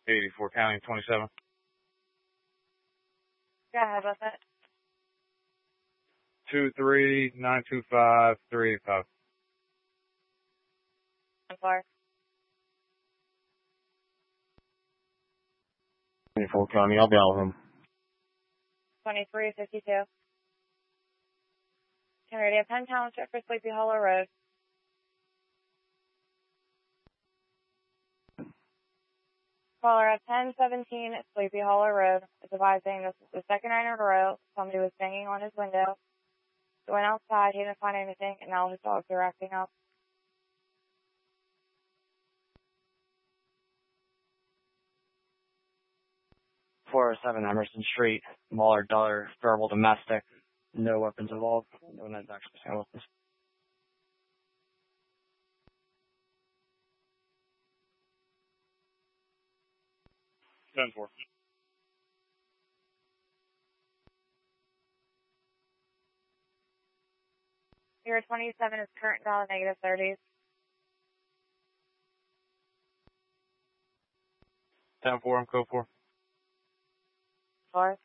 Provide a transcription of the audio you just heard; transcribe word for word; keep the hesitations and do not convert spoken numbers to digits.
eighty-four County, twenty-seven. Yeah, how about that? two three nine two five three eight five. I'm far. twenty-four County, I'll be out with him. twenty-three fifty-two. Kennedy, Penn Township for Sleepy Hollow Road. Caller at ten seventeen Sleepy Hollow Road is advising this is the second night in a row somebody was banging on his window. He went outside, he didn't find anything, and now his dogs are acting up. four oh seven Emerson Street, Waller Dollar, verbal domestic, no weapons involved, no one has access to weapons. ten four. Your twenty-seven is current valid negative thirties. ten four, I'm code four. Fourth.